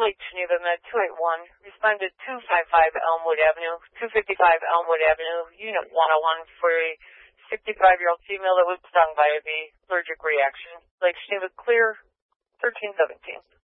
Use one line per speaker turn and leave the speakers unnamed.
Lake Geneva Med 281. Respond to 255 Elmwood Avenue, 255 Elmwood Avenue, Unit 101 for a 65-year-old female that was stung by a bee. Allergic reaction. Lake Geneva clear, 1317.